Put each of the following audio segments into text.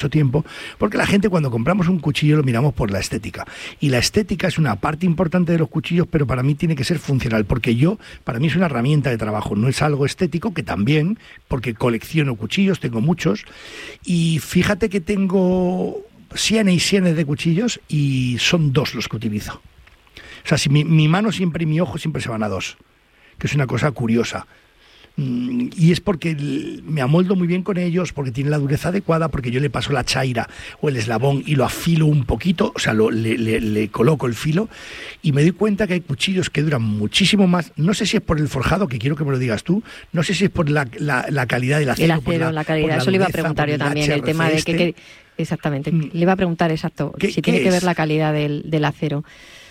tiempo, porque la gente cuando compramos un cuchillo lo miramos por la estética, y la estética es una parte importante de los cuchillos, pero para mí tiene que ser funcional, porque para mí es una herramienta de trabajo, no es algo estético, que también, porque colecciono cuchillos, tengo muchos, y fíjate que tengo sienes y sienes de cuchillos, y son 2 los que utilizo. O sea, si mi mano siempre y mi ojo siempre se van a 2, que es una cosa curiosa. Y es porque me amoldo muy bien con ellos, porque tienen la dureza adecuada, porque yo le paso la chaira o el eslabón y lo afilo un poquito, o sea, le coloco el filo, y me doy cuenta que hay cuchillos que duran muchísimo más. No sé si es por el forjado, que quiero que me lo digas tú, no sé si es por la calidad del acero. El acero, la calidad, eso le iba a preguntar yo también, el tema de que exactamente, le iba a preguntar si tiene que ver la calidad del acero.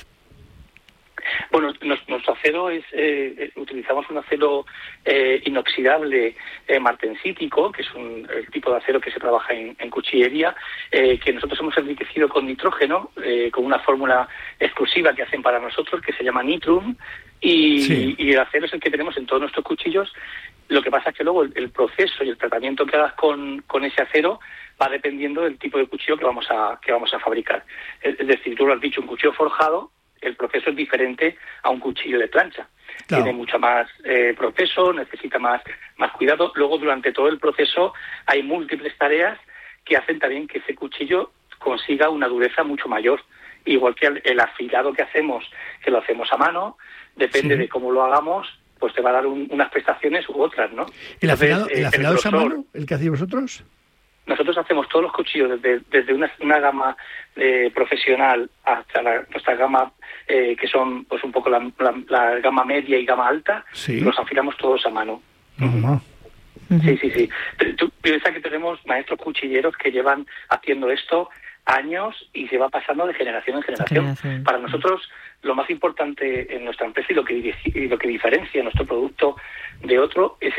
Bueno, nuestro acero utilizamos un acero inoxidable martensítico, que es el tipo de acero que se trabaja en cuchillería, que nosotros hemos enriquecido con nitrógeno, con una fórmula exclusiva que hacen para nosotros, que se llama Nitrum, y el acero es el que tenemos en todos nuestros cuchillos. Lo que pasa es que luego el proceso y el tratamiento que hagas con ese acero va dependiendo del tipo de cuchillo que vamos a fabricar. Es decir, tú lo has dicho, un cuchillo forjado, el proceso es diferente a un cuchillo de plancha. Claro. Tiene mucho más proceso, necesita más cuidado. Luego, durante todo el proceso, hay múltiples tareas que hacen también que ese cuchillo consiga una dureza mucho mayor. Igual que el afilado que lo hacemos a mano, depende de cómo lo hagamos, pues te va a dar unas prestaciones u otras, ¿no? ¿El afilado es a mano, el que hacéis vosotros? Nosotros hacemos todos los cuchillos desde una gama profesional hasta nuestra gama, que son pues un poco la gama media y gama alta, los afilamos todos a mano. Uh-huh. Sí. Tú piensas que tenemos maestros cuchilleros que llevan haciendo esto años y se va pasando de generación en generación. Para nosotros lo más importante en nuestra empresa y lo que diferencia nuestro producto de otro es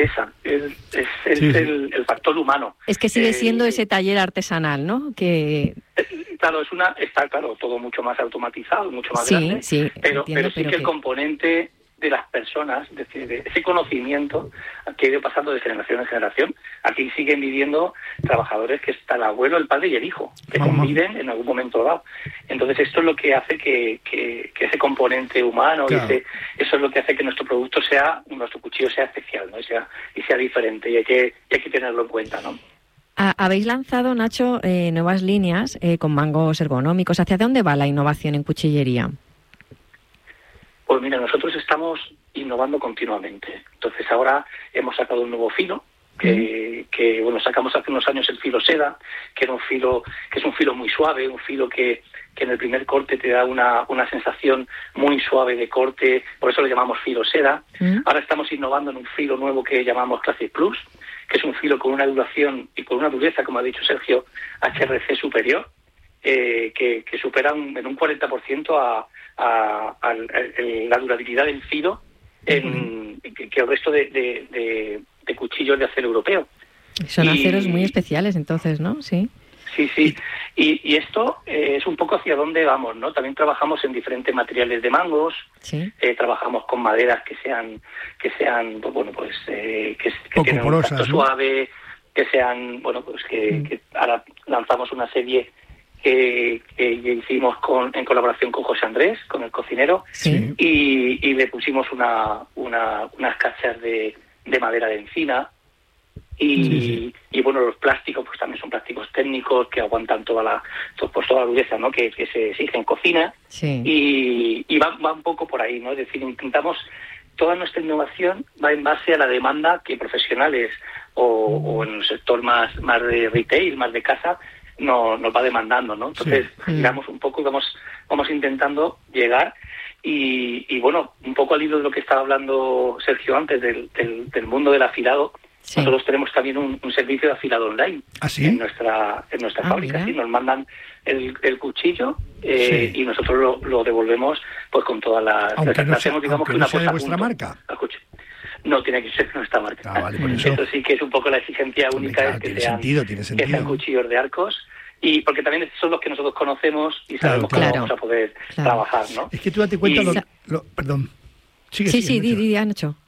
el factor humano. Es que sigue siendo ese taller artesanal, ¿no? Que claro, está todo mucho más automatizado, mucho más grande, pero sí que el componente de las personas, es decir, de ese conocimiento que ha ido pasando de generación en generación. Aquí siguen viviendo trabajadores que está el abuelo, el padre y el hijo, que conviven en algún momento dado. Entonces esto es lo que hace que ese componente humano, claro, eso es lo que hace que nuestro cuchillo sea especial, ¿no? y sea diferente, y hay que tenerlo en cuenta, ¿no? Habéis lanzado, Nacho, nuevas líneas con mangos ergonómicos. ¿Hacia dónde va la innovación en cuchillería? Pues mira, nosotros estamos innovando continuamente. Entonces ahora hemos sacado un nuevo filo, que sacamos hace unos años el filo seda, que es un filo muy suave, un filo que en el primer corte te da una sensación muy suave de corte, por eso lo llamamos filo seda. Ahora estamos innovando en un filo nuevo que llamamos Classic Plus, que es un filo con una duración y con una dureza, como ha dicho Sergio, HRC superior, que superan en un 40% la durabilidad del filo que el resto de cuchillos de acero europeo. Son aceros muy especiales, entonces, ¿no? Sí. Y esto es un poco hacia dónde vamos, ¿no? También trabajamos en diferentes materiales de mangos, trabajamos con maderas que sean que tengan un tacto suave, que sean, que ahora lanzamos una serie que hicimos en colaboración con José Andrés, con el cocinero, y le pusimos unas cachas de madera de encina, y los plásticos pues también son plásticos técnicos que aguantan toda la dureza, ¿no? que se exige en cocina, y va un poco por ahí, ¿no? Es decir, intentamos, toda nuestra innovación va en base a la demanda que profesionales o en el sector más de retail, más de casa, nos va demandando, ¿no? Entonces, digamos, un poco vamos intentando llegar y un poco al hilo de lo que estaba hablando Sergio antes del mundo del afilado. Nosotros tenemos también un servicio de afilado online en nuestra fábrica. Mira. ¿Sí? Nos mandan el cuchillo y nosotros lo devolvemos pues con todas las... Aunque no sea de vuestra marca. No, tiene que ser nuestra marca. Vale, por eso. Eso sí que es un poco la exigencia única, tiene sentido. Que sean cuchillos de arcos, y porque también son los que nosotros conocemos y sabemos cómo vamos a poder trabajar, ¿no? Es que tú date cuenta perdón. Sí, di, Nacho.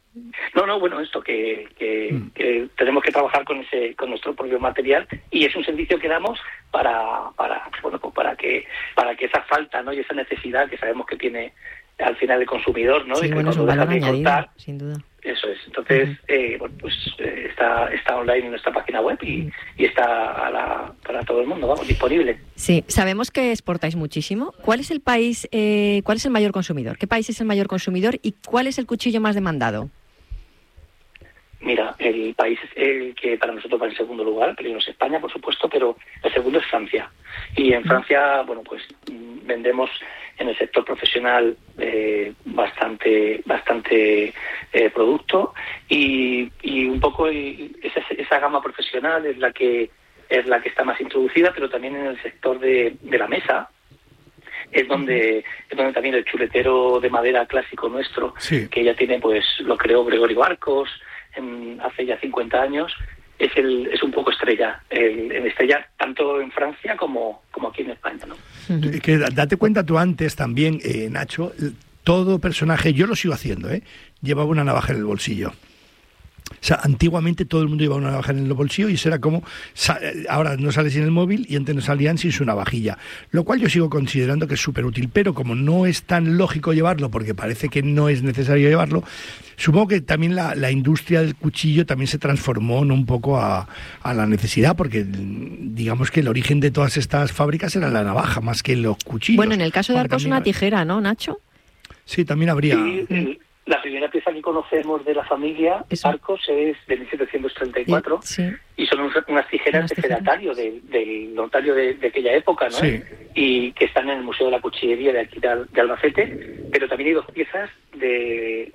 No, bueno, esto que tenemos que trabajar con nuestro propio material, y es un servicio que damos para que esa falta, ¿no? Y esa necesidad que sabemos que tiene al final el consumidor, ¿no? Sí, de que bueno, es un valor añadido, sin duda. Eso es. Entonces, está online en nuestra página web y está para todo el mundo, vamos, disponible. Sí, sabemos que exportáis muchísimo. ¿Cuál es el país, cuál es el mayor consumidor? ¿Qué país es el mayor consumidor y cuál es el cuchillo más demandado? Mira, el país el que para nosotros va en segundo lugar, primero es España, por supuesto, pero el segundo es Francia. Y en Francia, bueno, pues vendemos en el sector profesional bastante producto y un poco esa gama profesional es la que está más introducida, pero también en el sector de la mesa es donde también el chuletero de madera clásico nuestro, sí, que ya tiene, pues lo creó Gregorio Arcos hace ya 50 años, es un poco estrella tanto en Francia como aquí en España, ¿no? Que date cuenta tú antes también, Nacho, todo personaje, yo lo sigo haciendo, llevaba una navaja en el bolsillo. O sea, antiguamente todo el mundo llevaba una navaja en el bolsillo y eso era como, ahora no sale sin el móvil y antes no salían sin su navajilla, lo cual yo sigo considerando que es súper útil, pero como no es tan lógico llevarlo porque parece que no es necesario llevarlo, supongo que también la industria del cuchillo también se transformó, ¿no?, un poco a la necesidad, porque digamos que el origen de todas estas fábricas era la navaja más que los cuchillos. Bueno, en el caso de Arcos una tijera, ¿no, Nacho? Sí, también habría... Sí, la primera pieza que conocemos de la familia Arcos es de 1734, sí, y son unas tijeras de fedatario, del notario de aquella época, ¿no? Sí. Y que están en el Museo de la Cuchillería de aquí de Albacete, pero también hay dos piezas de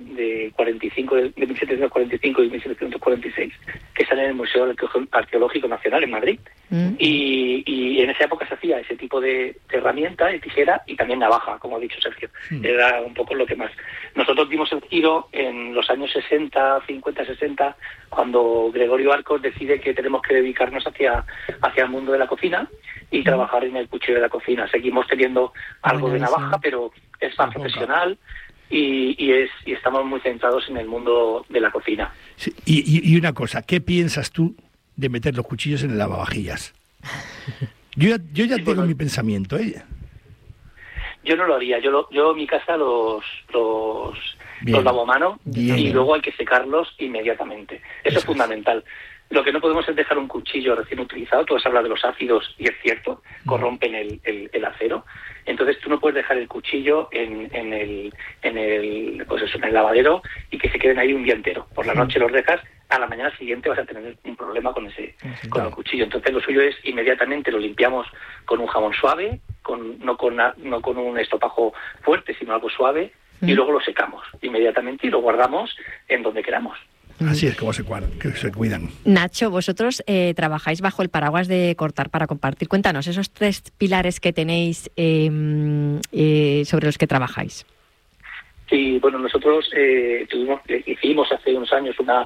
1745 y 1746 que están en el Museo Arqueológico Nacional en Madrid. Y en esa época se hacía ese tipo de herramienta, de tijera y también navaja, como ha dicho Sergio. Era un poco lo que más. Nosotros dimos el giro en los años 60, 50, 60, cuando Gregorio Arcos decide que tenemos que dedicarnos hacia el mundo de la cocina y trabajar en el cuchillo de la cocina. Seguimos teniendo algo de navaja, pero es más profesional y estamos muy centrados en el mundo de la cocina. Sí, y una cosa, ¿qué piensas tú de meter los cuchillos en el lavavajillas? Yo ya tengo mi pensamiento, Yo no lo haría. Yo en mi casa los lavo a mano y luego hay que secarlos inmediatamente. Eso es fundamental. Lo que no podemos es dejar un cuchillo recién utilizado. Tú has hablado de los ácidos y es cierto, corrompen el acero. Entonces tú no puedes dejar el cuchillo en el lavadero y que se queden ahí un día entero. Por la noche los dejas, a la mañana siguiente vas a tener un problema con el cuchillo. Entonces lo suyo es inmediatamente lo limpiamos con un jabón suave, no con un estopajo fuerte, sino algo suave, y luego lo secamos inmediatamente y lo guardamos en donde queramos. Así es como se cuidan. Nacho, vosotros trabajáis bajo el paraguas de Cortar para Compartir. Cuéntanos esos 3 pilares que tenéis sobre los que trabajáis. Sí, bueno, nosotros hicimos hace unos años un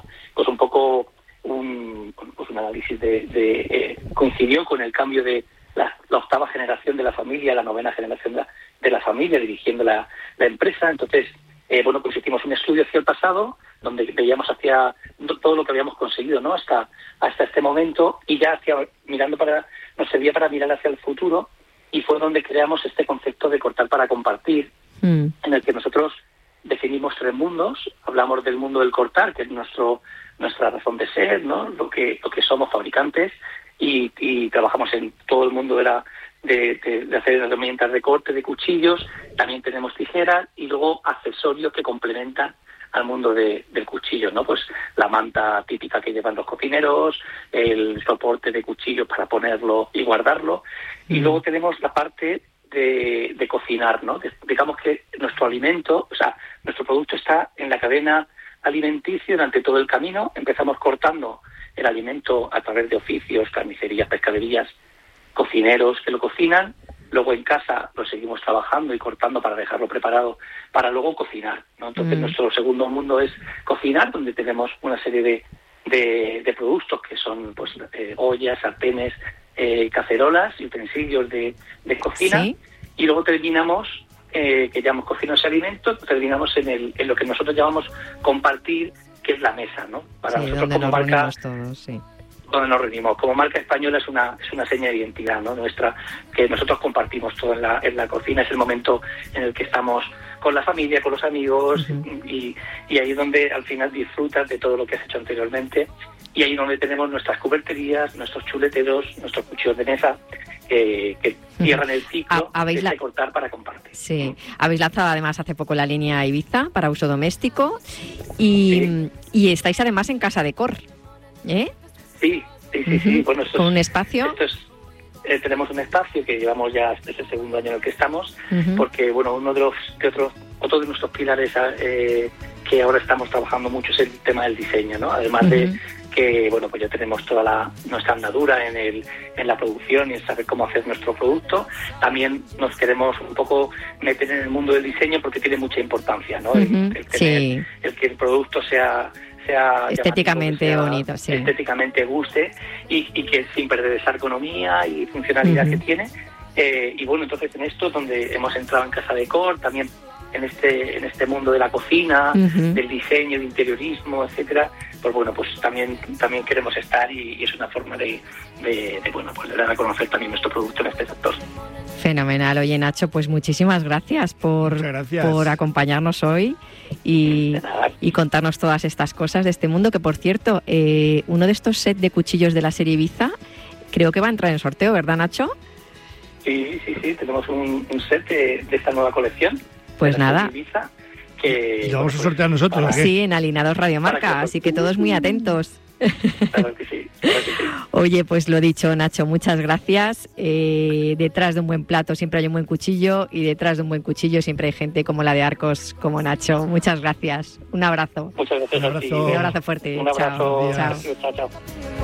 análisis coincidió con el cambio de la 8ª generación de la familia, la 9ª generación de la familia dirigiendo la empresa. Entonces, pues hicimos un estudio hacia el pasado donde veíamos hacia todo lo que habíamos conseguido, ¿no?, hasta este momento, y ya nos servía para mirar hacia el futuro, y fue donde creamos este concepto de Cortar para Compartir, en el que nosotros definimos 3 mundos. Hablamos del mundo del cortar, que es nuestra razón de ser, ¿no?, lo que somos fabricantes, y trabajamos en todo el mundo de hacer herramientas de corte, de cuchillos. También tenemos tijeras y luego accesorios que complementan al mundo del cuchillo, ¿no? Pues la manta típica que llevan los cocineros, el soporte de cuchillos para ponerlo y guardarlo. Y luego tenemos la parte de cocinar, ¿no? Digamos que nuestro alimento, o sea, nuestro producto está en la cadena alimenticia durante todo el camino. Empezamos cortando el alimento a través de oficios, carnicerías, pescaderías, cocineros que lo cocinan. Luego en casa lo seguimos trabajando y cortando para dejarlo preparado para luego cocinar, ¿no? Entonces nuestro segundo mundo es cocinar, donde tenemos una serie de productos que son pues ollas, sartenes, cacerolas y utensilios de cocina. ¿Sí? Y luego terminamos, que llamamos cocinas y alimentos, terminamos en lo que nosotros llamamos compartir, que es la mesa, ¿no? Para sí, nosotros donde como nos marca, reunimos todos, sí. donde nos reunimos. Como marca española es una seña de identidad, ¿no? Nuestra, que nosotros compartimos todo en la cocina. Es el momento en el que estamos con la familia, con los amigos, y ahí es donde al final disfrutas de todo lo que has hecho anteriormente, y ahí es donde tenemos nuestras cuberterías, nuestros chuleteros, nuestros cuchillos de mesa, que cierran el ciclo de cortar para compartir. Sí, habéis lanzado además hace poco la línea Ibiza para uso doméstico, y estáis además en Casa Decor, ¿eh? Sí. Bueno, con un espacio. Tenemos un espacio que llevamos ya, este es el segundo año en el que estamos, porque bueno, otro de nuestros pilares que ahora estamos trabajando mucho es el tema del diseño, ¿no? Además de que bueno, pues ya tenemos toda nuestra andadura en la producción y en saber cómo hacer nuestro producto. También nos queremos un poco meter en el mundo del diseño porque tiene mucha importancia, ¿no? El que el producto sea estéticamente bonito, sí. Estéticamente guste y que sin perder esa ergonomía y funcionalidad que tiene. Y bueno, entonces en esto donde hemos entrado en Casa Decor, también en este mundo de la cocina, del diseño, del interiorismo, etcétera, pues bueno, pues también queremos estar, y es una forma de dar a conocer también nuestro producto en este sector. Fenomenal. Oye, Nacho, pues muchísimas gracias por acompañarnos hoy y contarnos todas estas cosas de este mundo, que por cierto, uno de estos sets de cuchillos de la serie Ibiza creo que va a entrar en sorteo, ¿verdad, Nacho? Sí, tenemos un set de esta nueva colección. Pues nada. Ibiza, que lo vamos a sortear nosotros. Sí, en Alineados Radio Marca, así que todos muy atentos. Claro que sí. Oye, pues lo dicho, Nacho, muchas gracias. Detrás de un buen plato siempre hay un buen cuchillo, y detrás de un buen cuchillo siempre hay gente como la de Arcos, como Nacho. Muchas gracias. Un abrazo. Muchas gracias. Un abrazo. Un abrazo fuerte. Un abrazo. Chao. Chao.